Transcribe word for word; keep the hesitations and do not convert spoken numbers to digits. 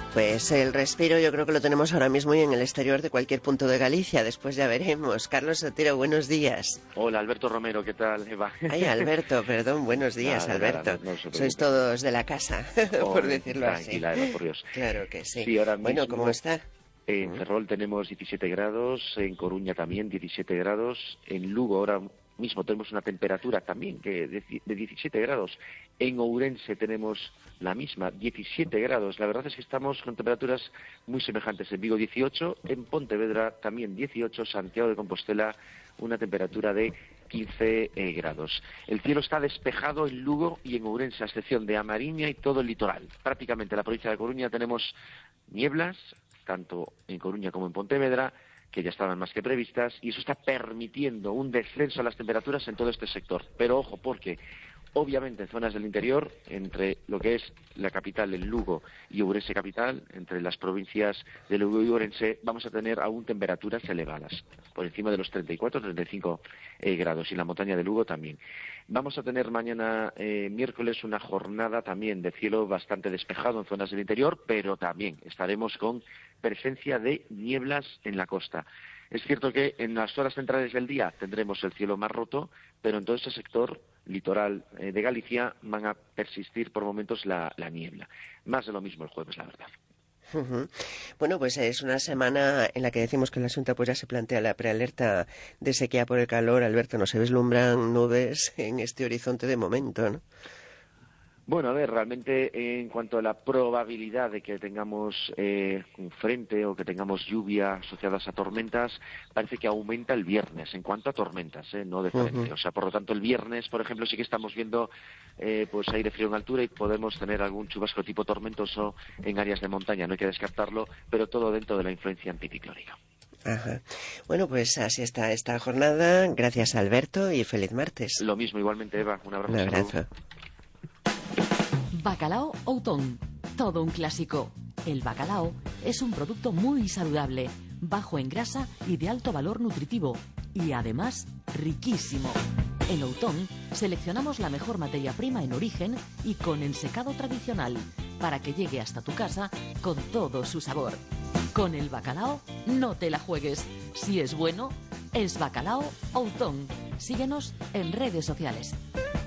Pues el respiro yo creo que lo tenemos ahora mismo y en el exterior de cualquier punto de Galicia. Después ya veremos. Carlos Sotero, buenos días. Hola, Alberto Romero, ¿qué tal, Eva? Ay, Alberto, perdón, buenos días, nada, Alberto. Nada, no, no Sois todos de la casa, oh, por decirlo tranquila, así. Eva, por Dios. Claro que sí. sí ahora bueno, mismo, ¿cómo está? En Ferrol tenemos diecisiete grados, en Coruña también diecisiete grados, en Lugo ahora mismo tenemos una temperatura también que de, de diecisiete grados, en Ourense tenemos la misma, diecisiete grados. La verdad es que estamos con temperaturas muy semejantes. En Vigo dieciocho, en Pontevedra también dieciocho, Santiago de Compostela una temperatura de quince eh, grados. El cielo está despejado en Lugo y en Ourense, a excepción de A Mariña y todo el litoral. Prácticamente en la provincia de Coruña tenemos nieblas, tanto en Coruña como en Pontevedra, que ya estaban más que previstas, y eso está permitiendo un descenso de las temperaturas en todo este sector. Pero ojo, porque obviamente en zonas del interior, entre lo que es la capital, el Lugo, y Ourense capital, entre las provincias de Lugo y Ourense, vamos a tener aún temperaturas elevadas, por encima de los treinta y cuatro treinta y cinco eh, grados, y la montaña de Lugo también. Vamos a tener mañana, eh, miércoles, una jornada también de cielo bastante despejado en zonas del interior, pero también estaremos con presencia de nieblas en la costa. Es cierto que en las horas centrales del día tendremos el cielo más roto, pero en todo ese sector litoral eh, de Galicia van a persistir por momentos la, la niebla. Más de lo mismo el jueves, la verdad. Uh-huh. Bueno, pues es una semana en la que decimos que el asunto pues ya se plantea la prealerta de sequía por el calor. Alberto, no se vislumbran nubes en este horizonte de momento, ¿no? Bueno, a ver, realmente en cuanto a la probabilidad de que tengamos eh, un frente o que tengamos lluvia asociadas a tormentas, parece que aumenta el viernes en cuanto a tormentas, ¿eh? No de frente. Uh-huh. O sea, por lo tanto, el viernes, por ejemplo, sí que estamos viendo eh, pues aire frío en altura y podemos tener algún chubasco tipo tormentoso en áreas de montaña, no hay que descartarlo, pero todo dentro de la influencia anticiclónica. Ajá. Bueno, pues así está esta jornada. Gracias, Alberto, y feliz martes. Lo mismo, igualmente, Eva. Un abrazo. Un abrazo. Bacalao Outón, todo un clásico. El bacalao es un producto muy saludable, bajo en grasa y de alto valor nutritivo, y además riquísimo. En Outón seleccionamos la mejor materia prima en origen y con ensecado tradicional, para que llegue hasta tu casa con todo su sabor. Con el bacalao no te la juegues. Si es bueno, es Bacalao Outón. Síguenos en redes sociales.